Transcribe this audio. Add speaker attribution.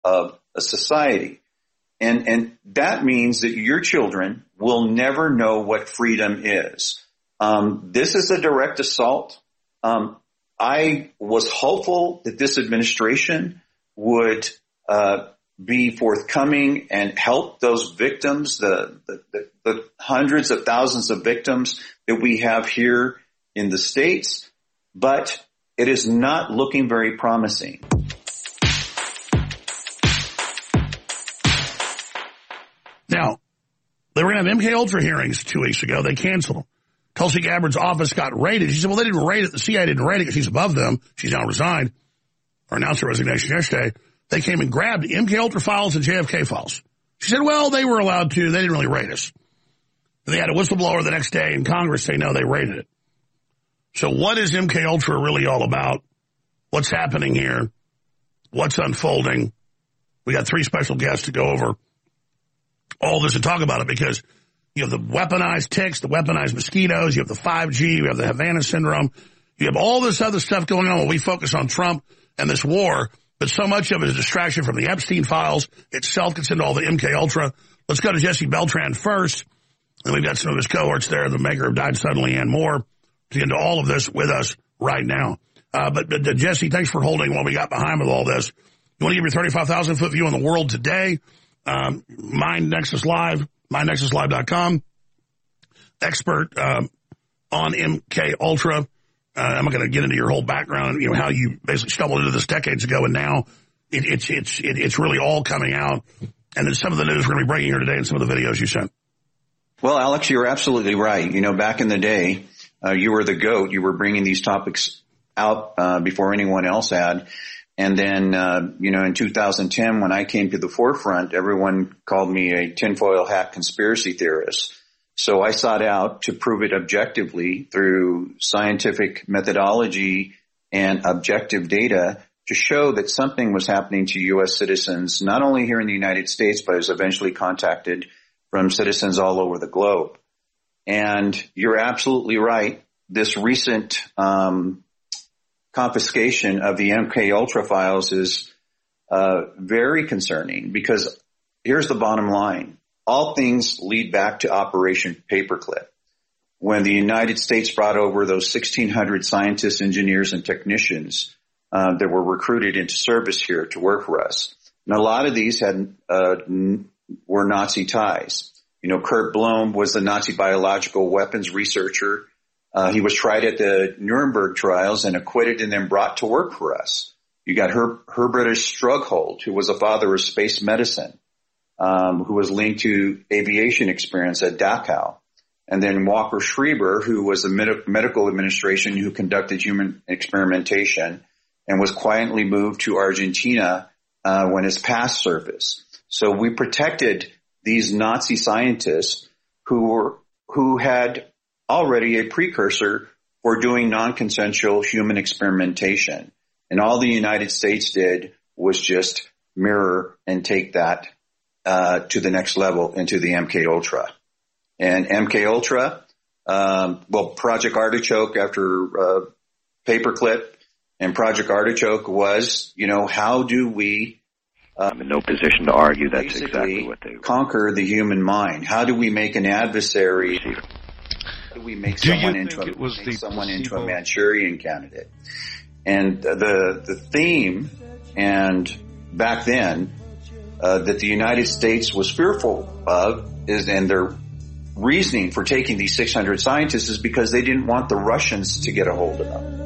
Speaker 1: of a society. And that means that your children will never know what freedom is. This is a direct assault. I was hopeful that this administration would be forthcoming and help those victims, the hundreds of thousands of victims that we have here in the States, but it is not looking very promising.
Speaker 2: Now, they were going to have MKUltra hearings 2 weeks ago. They canceled them. Tulsi Gabbard's office got raided. She said, well, they didn't raid it. The CIA didn't raid it because she's above them. She's now resigned or announced her resignation yesterday. They came and grabbed MKUltra files and JFK files. She said, well, they were allowed to. They didn't really raid us. And they had a whistleblower the next day in Congress say, no, they raided it. So what is MKUltra really all about? What's happening here? What's unfolding? We got 3 special guests to go over all this and talk about it, because you have the weaponized ticks, the weaponized mosquitoes, you have the 5G, you have the Havana syndrome, you have all this other stuff going on when we focus on Trump and this war, but so much of it is a distraction from the Epstein files itself gets into all the MKUltra. Let's go to Jesse Beltran first, and we've got some of his cohorts there, the maker of Died Suddenly and more, to get into all of this with us right now. But Jesse, thanks for holding what we got behind with all this. You want to give your 35,000-foot view on the world today? Mind Nexus Live, mindnexuslive.com. Expert on MKUltra. I'm not going to get into your whole background, how you basically stumbled into this decades ago, and now it's really all coming out. And then some of the news we're going to be breaking here today and some of the videos you sent.
Speaker 1: Well, Alex, you're absolutely right. Back in the day, you were the GOAT. You were bringing these topics out before anyone else had. And then, in 2010, when I came to the forefront, everyone called me a tinfoil hat conspiracy theorist. So I sought out to prove it objectively through scientific methodology and objective data to show that something was happening to U.S. citizens, not only here in the United States, but I was eventually contacted from citizens all over the globe. And you're absolutely right. This recent confiscation of the MKUltra files is very concerning, because here's the bottom line. All things lead back to Operation Paperclip. When the United States brought over those 1,600 scientists, engineers, and technicians that were recruited into service here to work for us. And a lot of these were Nazi ties. Kurt Blome was the Nazi biological weapons researcher. He was tried at the Nuremberg trials and acquitted and then brought to work for us. You got Herbert Strughold, who was a father of space medicine, who was linked to aviation experience at Dachau. And then Walker Schreiber, who was the medical administration who conducted human experimentation and was quietly moved to Argentina when his past service. So we protected these Nazi scientists who had already a precursor for doing non-consensual human experimentation. And all the United States did was just mirror and take that to the next level into the MKUltra. And MKUltra, Project Artichoke after Paperclip, and Project Artichoke was, how do we
Speaker 3: I'm in no position to argue that's exactly what they
Speaker 1: conquer the human mind? How do we make an adversary? How do we make someone into a Manchurian candidate? And the theme, and back then, that the United States was fearful of and their reasoning for taking these 600 scientists is because they didn't want the Russians to get a hold of them.